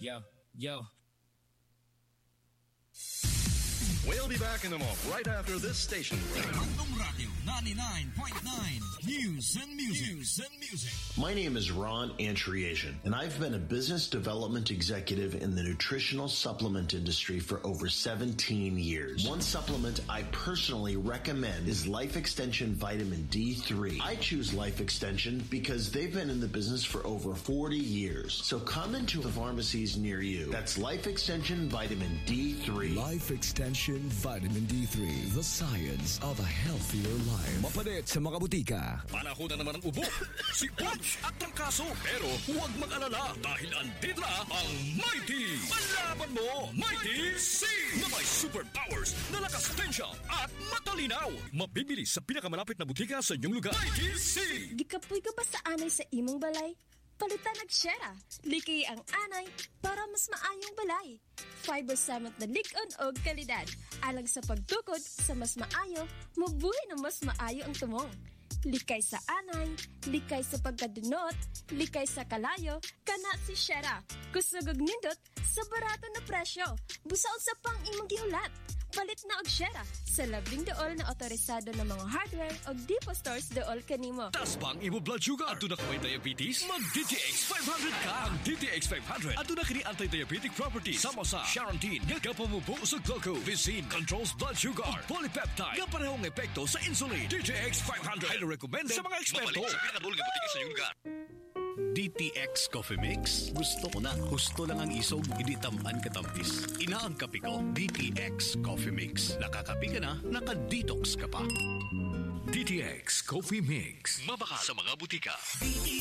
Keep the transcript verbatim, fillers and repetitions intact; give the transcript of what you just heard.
Yo, yo. We'll be back in a moment, right after this station. Bandung Radio ninety-nine point nine. News and music. News and music. My name is Ron Antriasian, and I've been a business development executive in the nutritional supplement industry for over seventeen years. One supplement I personally recommend is Life Extension Vitamin D three. I choose Life Extension because they've been in the business for over forty years. So come into the pharmacies near you. That's Life Extension Vitamin D three. Life Extension Vitamin D three, the science of a healthier life. Mapalit sa mga butika. Panahon na naman ang ubo, si Butch at ang kaso. Pero huwag mag-alala dahil andito na ang Mighty. Malaban mo, Mighty C! Na may superpowers na lakas tensya at matalinaw. Mabibili sa pinakamalapit na butika sa inyong lugar. Mighty C! Gikapoy ka ba sa anay sa imong balay? Palitan nag-shera. Liki ang anay para mas maayong balay. Fiber Summit na lig-on og kalidad. Alang sa pagtukod sa mas maayo, mabuhay na mas maayo ang tumong. Likay sa anay, likay sa pagkadunot, likay sa kalayo, kana si Shera. Kusugog nindot sa barato na presyo. Busaon sa pang imong gihulat. Palit na og Shera sa labing dool na otorisado ng mga hardware o Depo Stores dool kanimo. Tas pang imo blood sugar. Ato na kung may diabetes, mag-D T X five hundred ka. Ang D T X five hundred. Ato na kini anti-diabetic properties. Sama sa Charantine, nga kapamubo sa glucose. Vicine controls blood sugar. Polypeptide, nga parehong epekto sa insulin. D T X five hundred. Highly recommended sa mga eksperto. Mabalik sa pinakadulog na butika sa iyong lugar. D T X Coffee Mix. Gusto ko na. Gusto lang ang isog, hindi tamaan katampis. Ina ang kape ko, D T X Coffee Mix. Nakakape ka na, naka-detox ka pa. D T X Coffee Mix. Mabaka sa mga butika. D T